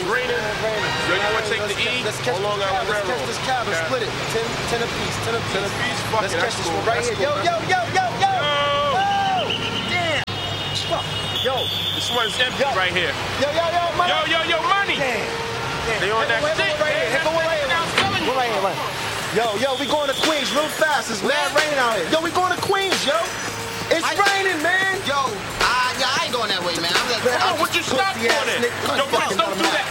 raining. Yo, you want to take the E? Let's catch this cab and split it. 10 apiece. 10 apiece. Fuck Let's it, catch that's this cool. one right here. Yo. Damn. Fuck. Yo. This one's empty right here. Yo, money. Yo, money. Damn. They on that shit. We're right here. Yo, we going to Queens real fast. It's mad raining out here. Yo, we going to Queens, yo. It's raining, man. Yo, I ain't going that way, man. I'm like, Would you stop doing it? Yo, don't do that.